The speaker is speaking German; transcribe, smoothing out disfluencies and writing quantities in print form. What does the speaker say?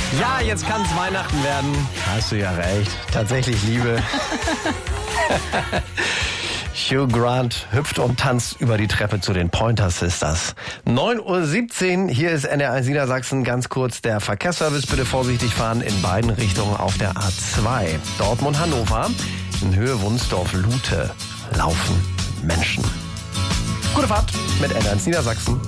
Ja, jetzt kann es Weihnachten werden. Hast du ja recht. Tatsächlich Liebe. Hugh Grant hüpft und tanzt über die Treppe zu den Pointer Sisters. 9:17 Uhr, hier ist NDR1 Niedersachsen. Ganz kurz der Verkehrsservice. Bitte vorsichtig fahren in beiden Richtungen auf der A2. Dortmund-Hannover, in Höhe Wunsdorf-Lute laufen Menschen. Gute Fahrt mit NDR1 Niedersachsen.